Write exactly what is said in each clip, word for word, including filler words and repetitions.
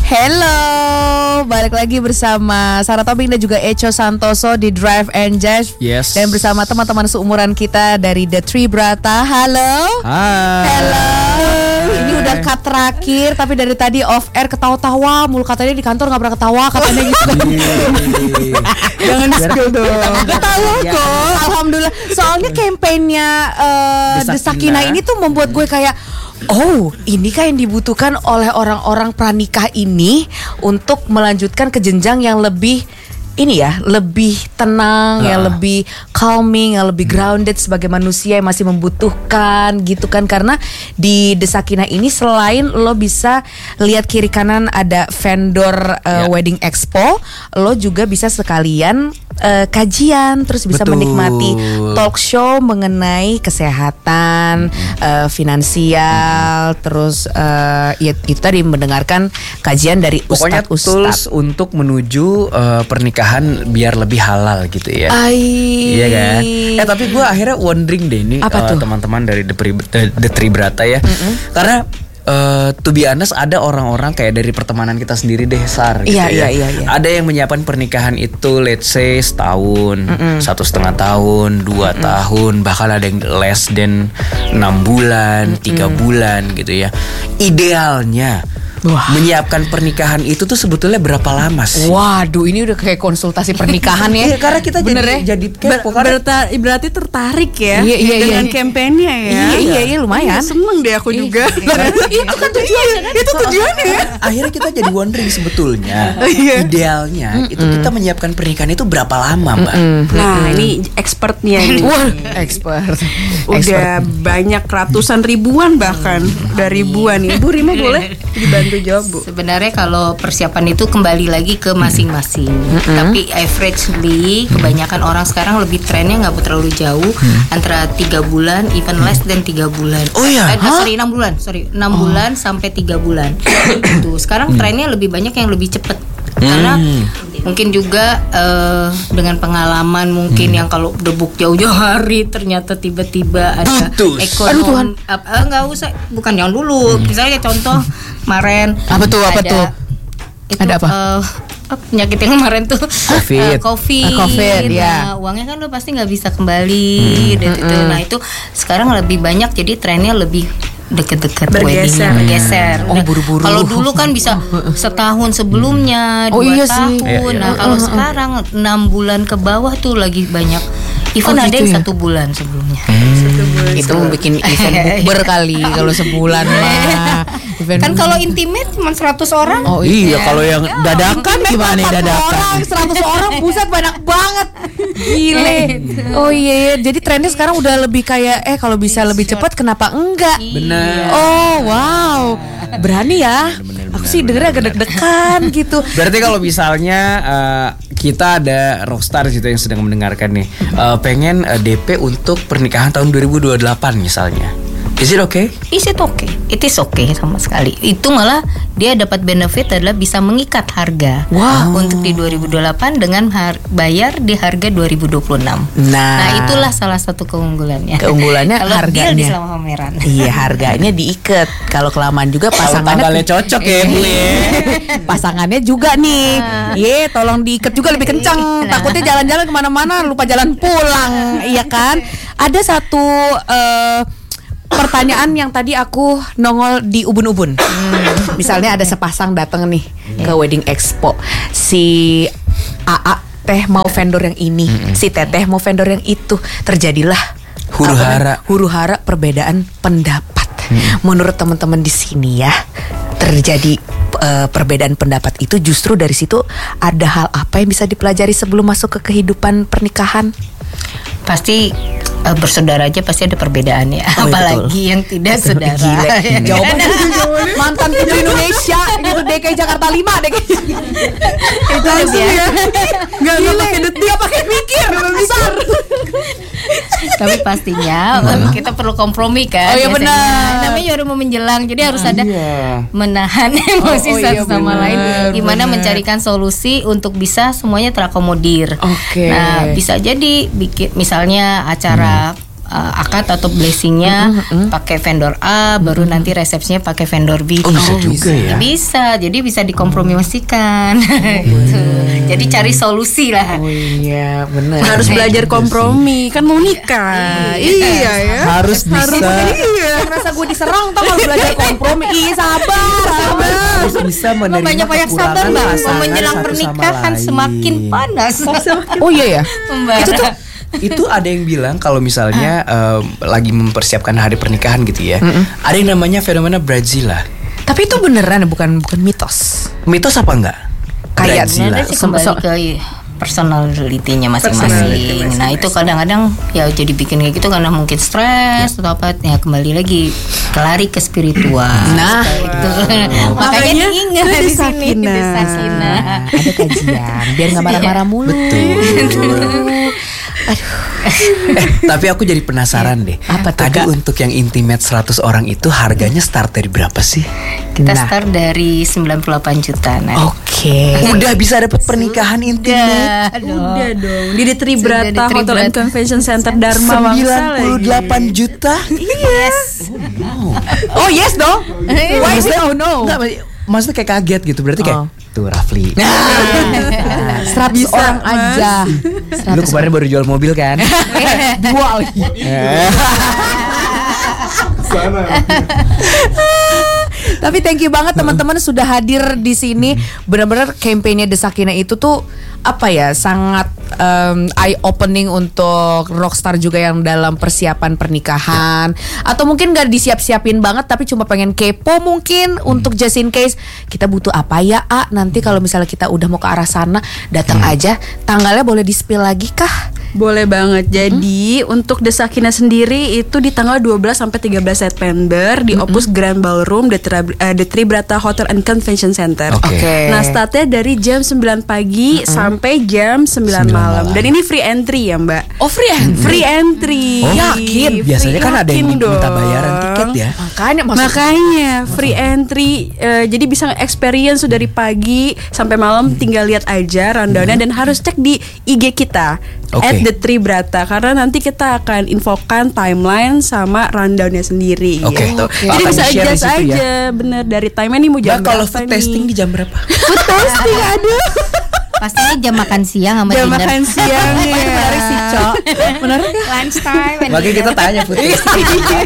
Hello, balik lagi bersama Sarah Tobing dan juga Echo Santoso di Drive and Jazz. Yes. Dan bersama teman-teman seumuran kita dari The Tribrata. Halo. Hai. Hello. Ini udah cut terakhir, tapi dari tadi off air ketawa-tawa. Mulu katanya di kantor nggak pernah ketawa, katanya gitu. Jangan spill dong. Ketawa kok. Alhamdulillah. Soalnya kampanyenya uh, The Sakinah ini tuh membuat gue kayak, oh, ini kan yang dibutuhkan oleh orang-orang pranikah ini untuk melanjutkan ke jenjang yang lebih ini ya, lebih tenang, nah. yang lebih calming, yang lebih grounded sebagai manusia yang masih membutuhkan gitu kan. Karena di The Sakinah ini selain lo bisa lihat kiri kanan ada vendor uh, yeah. wedding expo, lo juga bisa sekalian uh, kajian, terus bisa Betul. menikmati talk show mengenai kesehatan, hmm. uh, finansial, hmm. terus uh, ya itu tadi mendengarkan kajian dari Pokoknya ustadz-ustadz. tools untuk menuju uh, pernikahan biar lebih halal gitu ya. Ay. Iya kan? Eh tapi gue akhirnya wondering deh ini uh, teman-teman dari The, The, The Tribrata ya. Mm-hmm. Karena uh, to be honest ada orang-orang kayak dari pertemanan kita sendiri deh Sar gitu iya, ya. Iya, iya, iya. Ada yang menyiapkan pernikahan itu let's say setahun, mm-hmm. satu setengah tahun, dua mm-hmm. tahun, bahkan ada yang less than enam bulan, mm-hmm. tiga bulan gitu ya. Idealnya wah. Menyiapkan pernikahan itu tuh sebetulnya berapa lama sih? Waduh, ini udah kayak konsultasi pernikahan ya. Iya, karena kita bener jadi ya? jadi kepo Ber- berta- berarti tertarik ya iya, iya, dengan iya. kampanyenya ya. Iya, iya, iya lumayan. Iya, seneng deh aku juga. Itu kan tujuannya kan? Itu tujuannya ya. Akhirnya kita jadi wondering sebetulnya idealnya mm-mm. itu kita menyiapkan pernikahan itu berapa lama, Mbak? Mm-mm. Nah, ini expertnya ini. Wah, expert. Udah expert. banyak ratusan ribuan bahkan, udah ribuan. Ibu Rima boleh dibantu jawab, Bu? Sebenarnya kalau persiapan itu kembali lagi ke masing-masing. Mm-hmm. Tapi averagely kebanyakan orang sekarang lebih trennya nggak terlalu jauh mm. antara tiga bulan, even less than tiga bulan. Oh ya? Eh, sorry enam bulan, sorry enam oh. bulan sampai tiga bulan. Tuh sekarang mm. trennya lebih banyak yang lebih cepet. Mm. Karena mungkin juga uh, dengan pengalaman mungkin hmm. yang kalau udah book jauh-jauh hari ternyata tiba-tiba ada ekonomi uh, nggak usah bukan yang dulu hmm. misalnya contoh kemarin apa tuh apa ada, tuh itu, ada apa uh, penyakit yang kemarin tuh COVID, uh, COVID, uh, COVID nah, ya. uangnya kan lo pasti nggak bisa kembali, hmm. dan itu, nah itu sekarang lebih banyak jadi trennya lebih deket-deket bergeser, bergeser. Oh, buru-buru. Kalau dulu kan bisa setahun sebelumnya, oh, dua iya tahun. sih. Iya, iya. Nah kalau uh, sekarang enam bulan ke bawah tuh lagi banyak. Even oh, ada gitu yang ya? Satu bulan sebelumnya. Hmm. Satu bulan itu sebelum. Bikin event bukber kali kalau sebulan mah. Kan kalau intimate cuma seratus orang. Oh iya, kalau yang ya, dadakan gimana ya dadakan? Orang, seratus orang, buset banyak banget. Gile. Oh iya, jadi trennya sekarang udah lebih kayak eh kalau bisa lebih cepat kenapa enggak? Benar. Oh wow, berani ya. Bener, bener, aku sih dengernya agak deg-degan gitu. Berarti kalau misalnya uh, kita ada rockstar gitu yang sedang mendengarkan nih, uh, pengen uh, D P untuk pernikahan tahun dua ribu dua puluh delapan misalnya. Is it okay? Is it okay? It is okay sama sekali. Itu malah dia dapat benefit adalah bisa mengikat harga. Wow. Untuk di dua ribu dua puluh delapan dengan har- bayar di harga dua ribu dua puluh enam. Nah, nah itulah salah satu keunggulannya. Keunggulannya kalau harganya. Kalau deal di selama pameran. Iya, harganya diikat. Kalau kelamaan juga pasangannya tanggalnya cocok ya, Bu ya. Pasangannya juga nih. Ye, tolong diikat juga lebih kencang. Nah. Takutnya jalan-jalan kemana-mana lupa jalan pulang, iya kan? Ada satu uh, pertanyaan yang tadi aku nongol di ubun-ubun. Hmm. Misalnya ada sepasang datang nih ke wedding expo. Si A A teh mau vendor yang ini, hmm. si Teteh mau vendor yang itu. Terjadilah huru-hara, huru-hara perbedaan pendapat. Hmm. Menurut teman-teman di sini ya, terjadi uh, perbedaan pendapat itu justru dari situ ada hal apa yang bisa dipelajari sebelum masuk ke kehidupan pernikahan? Pasti uh, bersaudara aja pasti ada perbedaan ya, oh, apalagi betul. Yang tidak saudara. Gile. Jawabannya mantan putri Indonesia, itu D K I Jakarta lima, D K I itu langsung ya. Enggak enggak pakai detik, enggak pakai mikir, besar. Tapi pastinya nah. kita perlu kompromi kan. Oh iya benar. Namanya udah mau menjelang, jadi harus ada iya. menahan emosi oh, oh, iya, satu sama bener, lain. Gimana bener. mencarikan solusi untuk bisa semuanya terakomodir. Oke. Okay. Nah bisa jadi bikin misalnya acara hmm. uh, akad atau blessingnya Mm-mm. pakai vendor A, baru nanti resepsinya pakai vendor B. Oh, bisa juga ya? Bisa, jadi bisa dikompromikan. Gitu. Jadi cari solusi lah. Oh iya, benar. Harus belajar kompromi, kan mau nikah. Iya ya. Harus bisa. Iya. Ngerasa gue diserang tau kalau belajar kompromi. Ih sabar, sabar. Harus bisa menerima Banyak-banyak sabar kekurangan mbak. pasangan Menjelang satu sama pernikahan lain. semakin panas. Oh iya ya. Membara. Itu tuh itu ada yang bilang kalau misalnya em, lagi mempersiapkan hari pernikahan gitu ya, ada yang namanya fenomena Bridezilla. Tapi itu beneran bukan bukan mitos. Mitos apa enggak? Kayak Bridezilla. Sebenarnya sih kembali ke personality-nya masing-masing. Nah itu kadang-kadang ya jadi bikin kayak gitu karena mungkin stres atau apa. Ya kembali lagi kelari ke spiritual. Nah, itu. Makanya Makanya diingat ke di sini Desakina. di Desakina. ada kajian biar nggak marah-marah mulu. Betul. Eh, tapi aku jadi penasaran deh. Apa tuh, Tadi Kak? untuk yang intimate seratus orang itu harganya start dari berapa sih? Kita Nah. start dari sembilan puluh delapan juta. Nah, Oke. Udah bisa dapat pernikahan intimate. udah dong. Udah dong. Di The Sudah di Tribrata Hotel and Tribrata. Convention Center Dharma Wangsa sembilan puluh delapan lagi. juta. Yes. Oh yes dong. Why say oh no? Enggak, mak- maksudnya kayak kaget gitu. Berarti kayak Oh. tuh Rafli. Seratus Bisa, orang Mas. aja. Lu kemarin baru jual mobil kan? Dua lagi. Tapi thank you banget teman-teman sudah hadir di sini. Benar-benar kampanye Desakina itu tuh apa ya, sangat um, eye opening untuk rockstar juga yang dalam persiapan pernikahan, atau mungkin gak disiap-siapin banget tapi cuma pengen kepo mungkin untuk just in case kita butuh apa ya A, nanti kalau misalnya kita udah mau ke arah sana datang aja. Tanggalnya boleh di-spill lagi kah? Boleh banget. Jadi untuk Desakina sendiri itu di tanggal dua belas sampai tiga belas September di Opus Grand Ballroom The, Tri- eh, The Tribrata Hotel and Convention Center. Oke. Oke. Nah, startnya dari jam sembilan pagi sampai jam sembilan malam. malam. Dan ini free entry ya, Mbak. Oh free entry. Free entry. Oh, yakin? Biasanya kan ada yang Yakin minta dong. bayaran tiket ya. Makanya maksud Makanya free entry, eh, jadi bisa experience dari pagi sampai malam, tinggal lihat aja rundownnya dan harus cek di I G kita Oke. at The Tribrata karena nanti kita akan infokan timeline sama rundownnya sendiri Oke. gitu. Oke. Jadi Akan bisa di-share di adjust situ ya? aja bener dari timeline nih mau jam Nah, kalau berapa food nih. testing di jam berapa? Food testing ada. Pastinya jam makan siang sama Jam dinner. makan siang ya. menarik sih Cok. Menarik ya? Lunch time. and Makanya kita dinner. tanya food testing.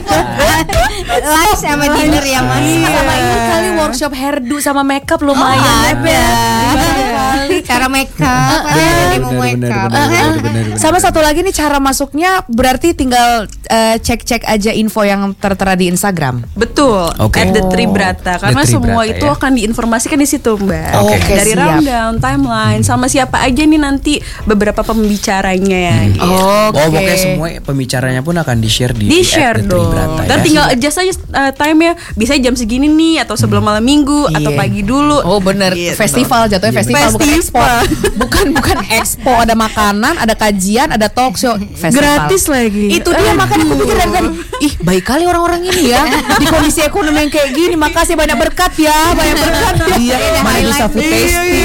Lunch sama dinner ya mas. Sama ini kali workshop hairdo sama makeup Oh, lumayan ada. Cara make up. Jadi mau make Benar, up. benar, benar, benar, benar. Sama satu lagi nih cara masuknya berarti tinggal eh, cek-cek aja info yang tertera di Instagram. Betul, Oke. at The Tribrata karena The Tribrata, semua itu ya. akan diinformasikan di situ, Mbak. Oke. Oke, Dari siap. rundown, timeline, sama siapa aja nih nanti beberapa pembicaranya ya. gitu. Oke. Oh, pokoknya semua pembicaranya pun akan di-share di Di share at The dong. Tribrata, Dan ya. tinggal adjust aja uh, time-nya. Bisa jam segini nih atau sebelum malam minggu atau Iya. pagi dulu. Oh bener, Gitu. festival jatuhnya festival, bukan expo. Festival. Bukan bukan expo, ada makanan, ada kajian, ada talk show, festival. Gratis lagi. Itu dia makanya aku pikir dari tadi, ih baik kali orang-orang ini ya di kondisi ekonomi yang kayak gini. Makasih banyak berkat ya, banyak berkat ya. Iya, mana bisa food testing.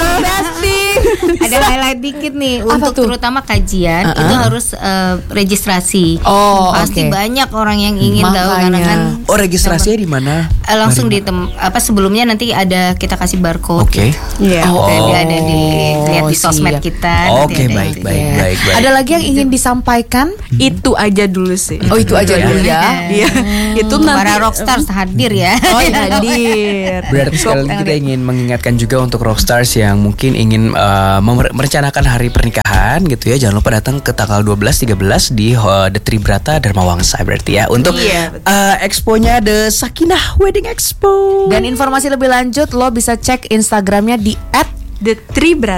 Ada highlight dikit nih Apa untuk tuh? terutama kajian Uh-uh. itu harus eh, registrasi. Oh, Pasti oke. banyak orang yang ingin tahu karena Makanya. kan Oh, registrasinya di mana? eh, langsung di tem- apa sebelumnya nanti ada kita kasih barcode. Oke. Iya. Oh. Jadi ada di lihat di sosmed siap. kita. Oke, nanti ada baik, itu. baik, baik, baik. Ada lagi yang ingin disampaikan? Itu aja dulu sih. Oh itu aja dulu ya. Iya. Itu Para nanti rockstars hadir ya. Oh, hadir. Berarti sekali lagi kita ingin mengingatkan juga untuk rockstars yang mungkin ingin uh, memer- merencanakan hari pernikahan gitu ya. Jangan lupa datang ke tanggal dua belas tiga belas di uh, The Tribrata Dharma Wangsa berarti ya. Untuk Iya, betul. uh, exponya The Sakinah Wedding Expo. Dan informasi lebih lanjut lo bisa cek Instagramnya di at The Tribrata.